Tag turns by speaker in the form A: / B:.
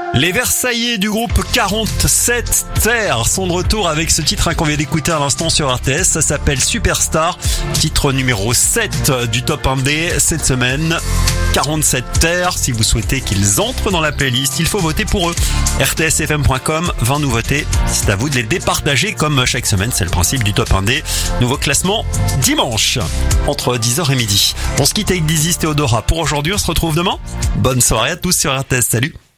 A: Les Versaillais du groupe 47 Terre sont de retour avec ce titre qu'on vient d'écouter à l'instant sur RTS. Ça s'appelle Superstar, titre numéro 7 du top 1D cette semaine. 47 Terre, si vous souhaitez qu'ils entrent dans la playlist, il faut voter pour eux. rtsfm.com, 20 nouveautés, c'est à vous de les départager comme chaque semaine, c'est le principe du top 1D. Nouveau classement dimanche, entre 10h et midi. On se quitte avec Dizzy Théodora pour aujourd'hui, on se retrouve demain. Bonne soirée à tous sur RTS, salut.